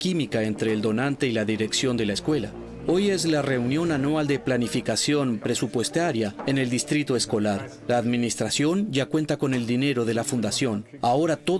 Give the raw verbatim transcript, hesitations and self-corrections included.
química entre el donante y la dirección de la escuela. Hoy es la reunión anual de planificación presupuestaria en el distrito escolar. La administración ya cuenta con el dinero de la fundación. Ahora todo